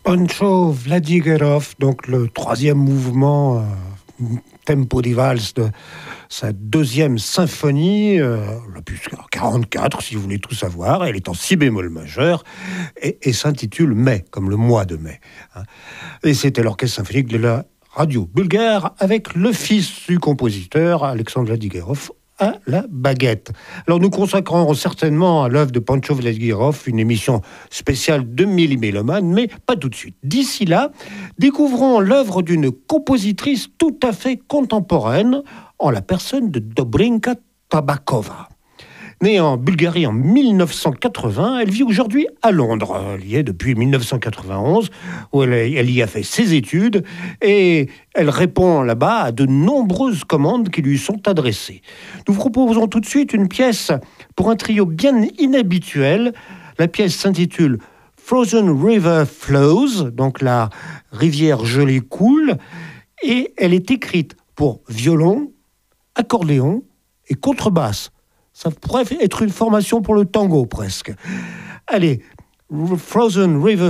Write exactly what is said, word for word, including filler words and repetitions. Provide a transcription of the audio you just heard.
Pancho Vladigerov, donc le troisième mouvement, euh, tempo di valse de sa deuxième symphonie, euh, l'opus quarante-quatre, si vous voulez tout savoir. Elle est en si bémol majeur et, et s'intitule Mai, comme le mois de mai. Hein. Et c'était l'orchestre symphonique de la radio bulgare avec le fils du compositeur, Alexandre Vladigerov, à la baguette. Alors nous consacrerons certainement à l'œuvre de Pancho Vladigerov une émission spéciale de Milli-Mélomanes, mais pas tout de suite. D'ici là, découvrons l'œuvre d'une compositrice tout à fait contemporaine en la personne de Dobrinka Tabakova. Née en Bulgarie en mille neuf cent quatre-vingts, elle vit aujourd'hui à Londres. Elle y est depuis mille neuf cent quatre-vingt-onze, où elle, elle y a fait ses études, et elle répond là-bas à de nombreuses commandes qui lui sont adressées. Nous vous proposons tout de suite une pièce pour un trio bien inhabituel. La pièce s'intitule Frozen River Flows, donc la rivière gelée coule, et elle est écrite pour violon, accordéon et contrebasse. Ça pourrait être une formation pour le tango, presque. Allez, Frozen River